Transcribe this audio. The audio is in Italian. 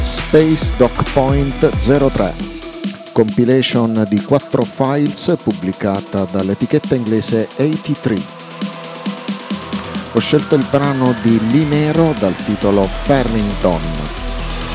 Space Dock Point 03, compilation di 4 files pubblicata dall'etichetta inglese 83. Ho scelto il brano di Linero dal titolo Farmington.